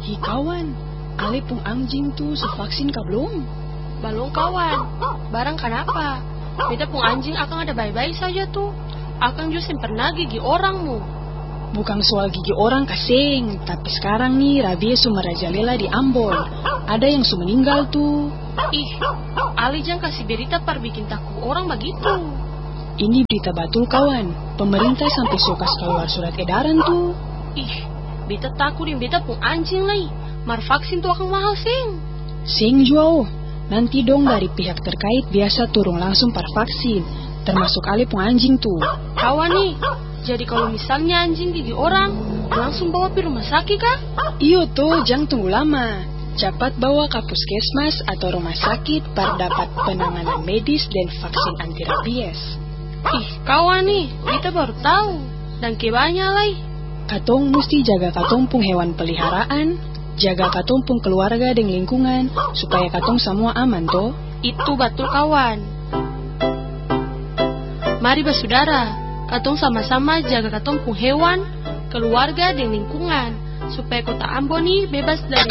Hi kawan, ale pung anjing tuh sevaksin kah belum? Belum kawan, barang kenapa? Beta pung anjing akan ada baik-baik saja tuh. Akan justru pernah gigi orangmu. Bukan soal gigi orang kaseng, tapi sekarang nih rabies merajalela di Ambon. Ada yang sudah meninggal tuh. Ih, Ali jangan kasih berita par bikin takut orang begitu. Ini berita betul kawan. Pemerintah sampai sokas keluar surat edaran tuh. Ih, beta takut yang beta pung anjing lagi. Mar vaksin tuh akan mahal sing. Sing jauh. Nanti dong dari pihak terkait biasa turun langsung par vaksin. Termasuk ale pung anjing tuh. Kawan nih, jadi kalau misalnya anjing gigi orang, langsung bawa ke rumah sakit kah? Iyo tuh, jangan tunggu lama. Cepat bawa ke puskesmas atau rumah sakit para dapat penanganan medis dan vaksin anti rabies. Ih, kawan nih, kita baru tahu. Dan kebanya lagi. Katong mesti jaga katong pung hewan peliharaan, jaga katong pung keluarga dan lingkungan, supaya katong semua aman toh. Itu betul kawan. Mari bersaudara, katong sama-sama jaga katong pung hewan, keluarga dan lingkungan, supaya kota Ambon nih bebas dari